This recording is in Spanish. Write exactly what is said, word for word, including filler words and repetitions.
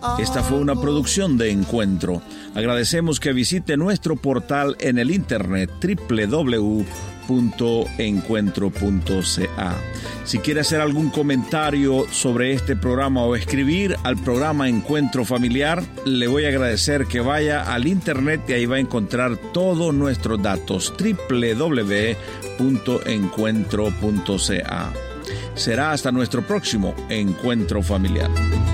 Esta fue una producción de Encuentro. Agradecemos que visite nuestro portal en el internet doble u doble u doble u punto encuentro punto c a. Si quiere hacer algún comentario sobre este programa o escribir al programa Encuentro Familiar, le voy a agradecer que vaya al internet y ahí va a encontrar todos nuestros datos, doble u doble u doble u punto encuentro punto c a. Será hasta nuestro próximo Encuentro Familiar.